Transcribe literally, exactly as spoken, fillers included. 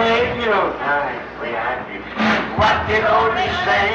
Take your time, we had you. What did Otis say?